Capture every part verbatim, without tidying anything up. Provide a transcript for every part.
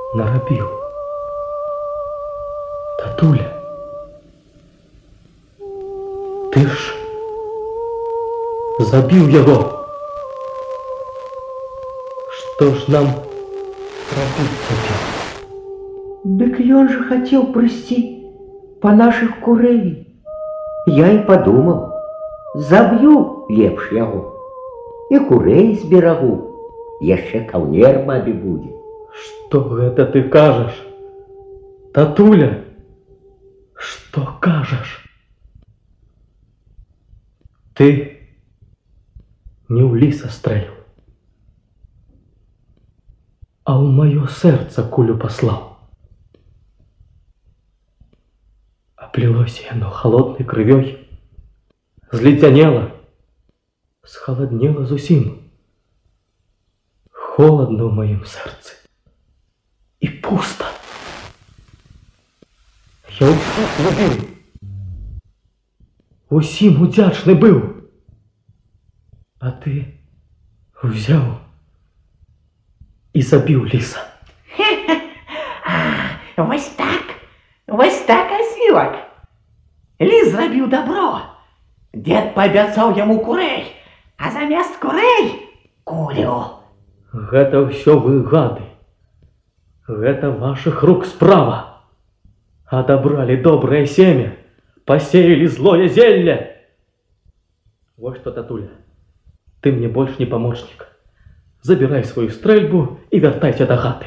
нарабіў? Татуля, ты ж забіў яго. Што ж нам рабіць цяпер? Дык ён жа хацеў прыйсці па нашых курэй. Я і падумаў, заб'ю лепш яго. І курэй зберагу, яшчэ каўнер бабе будзе. Што гэта ты кажаш? Татуля, што кажаш? Ты не ў ліса стрэліў, а ў маё сэрца кулю паслаў. Аплілося яно халоднай крывёй, зледзянела, схаладнела зусім. Холадна ў маім сэрцы і пуста. Я ўсіх любіў, усім удзячны быў. А ты взяў і забіў ліса. Вось так, вось так, асілак. Ліс зрабіў добро. Дед паабяцаў яму курэй, а замест курэй кулю. Гэта ўсё вы, гады. Гэта вашых рук справа. Адабралі добрае семя, пасеялі злое зелле. Вось што, татуля, ты мне больш не памочнік. Забірай сваю стрэльбу і вяртайся да хаты.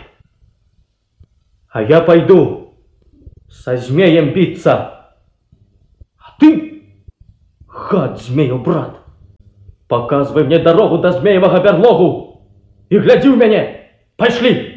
А я пайду са змеем біцца. А ты, гад змею брат, паказвай мне дарогу да змеевага бярлогу і глядзі ў мяне. Пайшлі!